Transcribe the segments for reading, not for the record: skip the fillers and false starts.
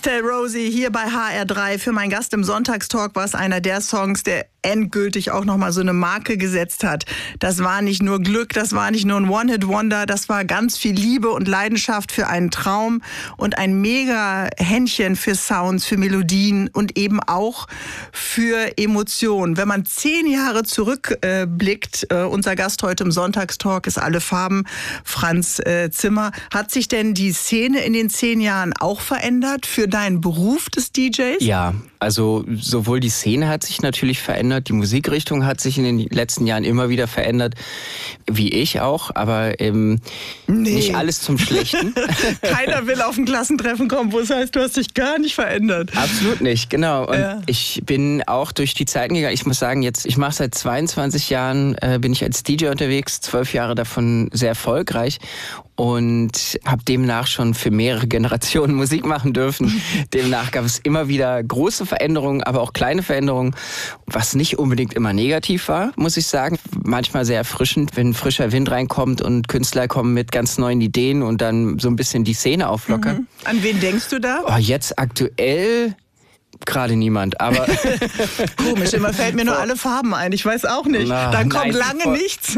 Stell Rosie hier bei HR3. Für meinen Gast im Sonntagstalk war es einer der Songs, der endgültig auch nochmal so eine Marke gesetzt hat. Das war nicht nur Glück, das war nicht nur ein One-Hit-Wonder, das war ganz viel Liebe und Leidenschaft für einen Traum und ein mega Händchen für Sounds, für Melodien und eben auch für Emotionen. Wenn man 10 Jahre zurückblickt, unser Gast heute im Sonntagstalk ist Alle Farben, Franz Zimmer. Hat sich denn die Szene in den 10 Jahren auch verändert für deinen Beruf des DJs? Ja, also sowohl die Szene hat sich natürlich verändert, die Musikrichtung hat sich in den letzten Jahren immer wieder verändert, wie ich auch, aber nicht alles zum Schlechten. Keiner will auf ein Klassentreffen kommen, wo es heißt, du hast dich gar nicht verändert. Absolut nicht, genau. Und ich bin auch durch die Zeiten gegangen. Ich muss sagen, ich mache seit 22 Jahren, bin ich als DJ unterwegs, 12 Jahre davon sehr erfolgreich. Und habe demnach schon für mehrere Generationen Musik machen dürfen. Demnach gab es immer wieder große Veränderungen, aber auch kleine Veränderungen, was nicht unbedingt immer negativ war, muss ich sagen. Manchmal sehr erfrischend, wenn frischer Wind reinkommt und Künstler kommen mit ganz neuen Ideen und dann so ein bisschen die Szene auflockern. An wen denkst du da? Oh, jetzt aktuell gerade niemand, aber komisch, immer fällt mir nur Alle Farben ein. Ich weiß auch nicht. Dann kommt lange nichts.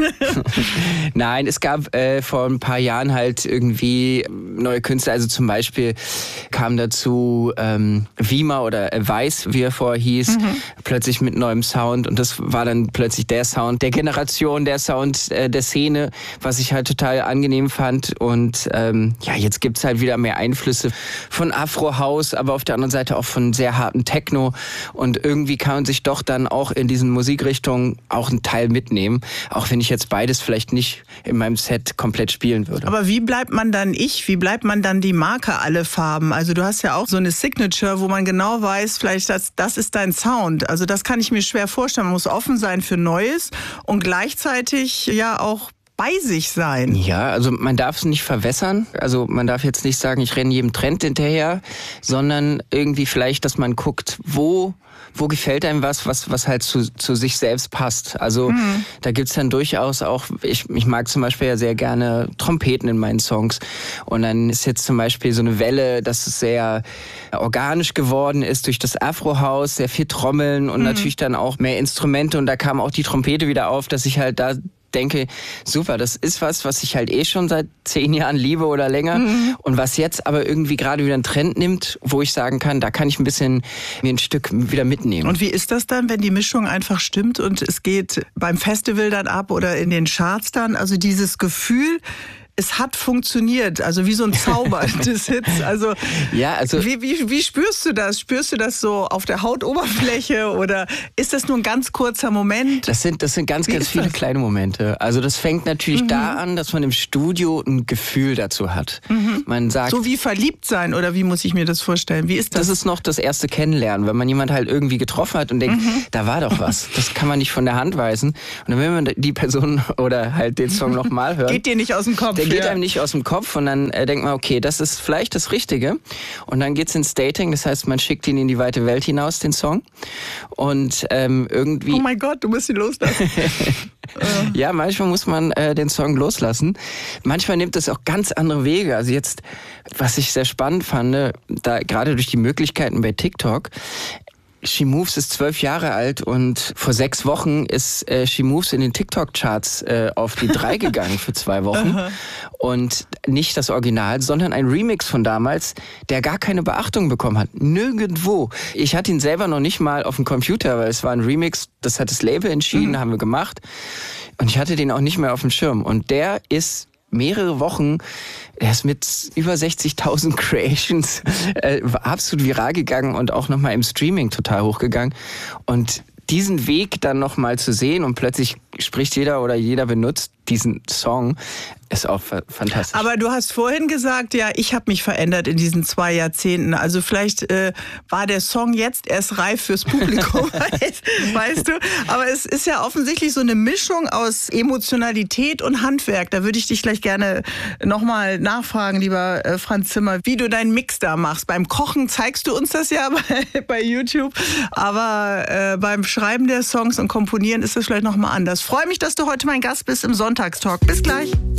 Nein, es gab vor ein paar Jahren halt irgendwie neue Künstler. Also zum Beispiel kam dazu Wima oder Weiß, wie er vorher hieß, plötzlich mit neuem Sound. Und das war dann plötzlich der Sound der Generation, der Sound der Szene, was ich halt total angenehm fand. Und jetzt gibt's halt wieder mehr Einflüsse von Afro-House, aber auf der anderen Seite auch von sehr harten Techno, und irgendwie kann man sich doch dann auch in diesen Musikrichtungen auch einen Teil mitnehmen, auch wenn ich jetzt beides vielleicht nicht in meinem Set komplett spielen würde. Aber wie bleibt man dann wie bleibt man dann die Marke Alle Farben? Also du hast ja auch so eine Signature, wo man genau weiß, vielleicht das ist dein Sound. Also das kann ich mir schwer vorstellen. Man muss offen sein für Neues und gleichzeitig ja auch bei sich sein. Ja, also man darf es nicht verwässern. Also man darf jetzt nicht sagen, ich renne jedem Trend hinterher, sondern irgendwie vielleicht, dass man guckt, wo gefällt einem was halt zu sich selbst passt. Also da gibt's dann durchaus auch, ich mag zum Beispiel ja sehr gerne Trompeten in meinen Songs. Und dann ist jetzt zum Beispiel so eine Welle, dass es sehr organisch geworden ist durch das Afro-House, sehr viel Trommeln und natürlich dann auch mehr Instrumente. Und da kam auch die Trompete wieder auf, dass ich halt da denke, super, das ist was ich halt schon seit 10 Jahren liebe oder länger und was jetzt aber irgendwie gerade wieder einen Trend nimmt, wo ich sagen kann, da kann ich mir ein Stück wieder mitnehmen. Und wie ist das dann, wenn die Mischung einfach stimmt und es geht beim Festival dann ab oder in den Charts dann? Also dieses Gefühl, es hat funktioniert, also wie so ein Zauber des Hits. Also, ja, also wie spürst du das? Spürst du das so auf der Hautoberfläche oder ist das nur ein ganz kurzer Moment? Das sind ganz viele kleine Momente. Also das fängt natürlich da an, dass man im Studio ein Gefühl dazu hat. Man sagt, so wie verliebt sein, oder wie muss ich mir das vorstellen? Wie ist das? Das ist noch das erste Kennenlernen, wenn man jemand halt irgendwie getroffen hat und denkt, da war doch was. Das kann man nicht von der Hand weisen. Und dann will man die Person oder halt den Song nochmal hören. Geht dir nicht aus dem Kopf. Der geht einem nicht aus dem Kopf und dann denkt man, okay, das ist vielleicht das Richtige. Und dann geht's ins Dating, das heißt, man schickt ihn in die weite Welt hinaus, den Song. Und irgendwie... Oh mein Gott, du musst ihn loslassen. Ja, manchmal muss man den Song loslassen. Manchmal nimmt es auch ganz andere Wege. Also jetzt, was ich sehr spannend fand, da gerade durch die Möglichkeiten bei TikTok, She Moves ist 12 Jahre alt und vor 6 Wochen ist She Moves in den TikTok-Charts auf die 3 gegangen für 2 Wochen. Und nicht das Original, sondern ein Remix von damals, der gar keine Beachtung bekommen hat. Nirgendwo. Ich hatte ihn selber noch nicht mal auf dem Computer, weil es war ein Remix, das hat das Label entschieden, haben wir gemacht. Und ich hatte den auch nicht mehr auf dem Schirm. Und der ist mehrere Wochen, er ist mit über 60.000 Creations absolut viral gegangen und auch nochmal im Streaming total hochgegangen. Und diesen Weg dann nochmal zu sehen und plötzlich spricht jeder benutzt diesen Song, ist auch fantastisch. Aber du hast vorhin gesagt, ja, ich habe mich verändert in diesen 2 Jahrzehnten. Also vielleicht war der Song jetzt erst reif fürs Publikum, weißt du? Aber es ist ja offensichtlich so eine Mischung aus Emotionalität und Handwerk. Da würde ich dich gleich gerne nochmal nachfragen, lieber Franz Zimmer, wie du deinen Mix da machst. Beim Kochen zeigst du uns das ja bei YouTube, aber beim Schreiben der Songs und Komponieren ist das vielleicht nochmal anders. Freue mich, dass du heute mein Gast bist im Sonntagstalk. Bis gleich.